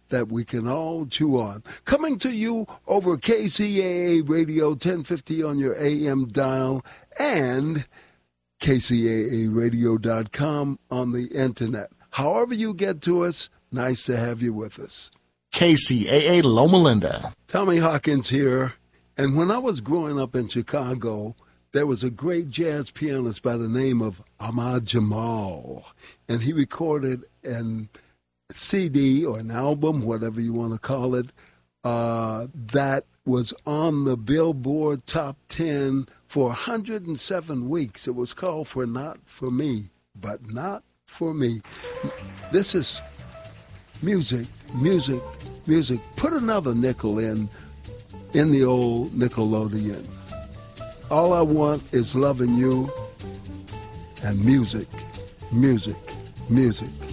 that we can all chew on. Coming to you over KCAA Radio 1050 on your AM dial and KCAAradio.com on the internet. However you get to us, nice to have you with us. KCAA Loma Linda. Tommy Hawkins here. And when I was growing up in Chicago, there was a great jazz pianist by the name of Ahmad Jamal. And he recorded an CD or an album, whatever you want to call it, that was on the Billboard Top 10 for 107 weeks. It was called For Not For Me, but Not For Me. This is music, music, music. Put another nickel in the old Nickelodeon. All I want is loving you and music, music, music.